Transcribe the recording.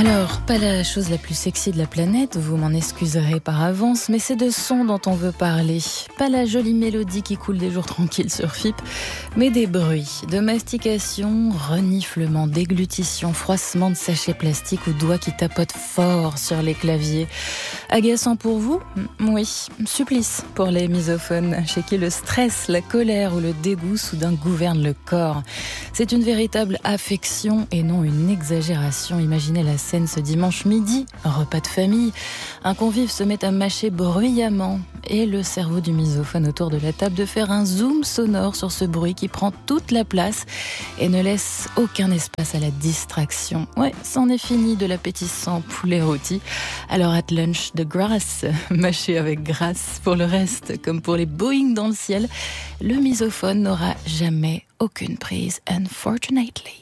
Alors, pas la chose la plus sexy de la planète, vous m'en excuserez par avance, mais c'est de son dont on veut parler. Pas la jolie mélodie qui coule des jours tranquilles sur FIP, mais des bruits de mastication, reniflement, déglutition, froissement de sachets plastiques ou doigts qui tapotent fort sur les claviers. Agaçant pour vous ? Oui. Supplice pour les misophones, chez qui le stress, la colère ou le dégoût soudain gouvernent le corps. C'est une véritable affection et non une exagération. Imaginez la scène ce dimanche midi, repas de famille. Un convive se met à mâcher bruyamment et le cerveau du misophone autour de la table de faire un zoom sonore sur ce bruit qui prend toute la place et ne laisse aucun espace à la distraction. Ouais, c'en est fini de l'appétissant poulet rôti. Alors at lunch, de grâce, mâché avec grâce. Pour le reste, comme pour les Boeing dans le ciel, le misophone n'aura jamais aucune prise, unfortunately.